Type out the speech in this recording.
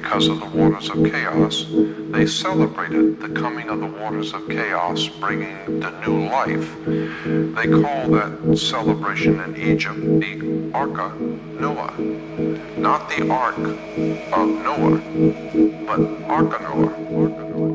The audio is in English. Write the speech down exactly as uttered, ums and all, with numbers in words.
because of the waters of chaos, they celebrated the coming of the waters of chaos, bringing the new life. They call that celebration in Egypt the Arca Noah. Not the Ark of Noah, but Arca Noah.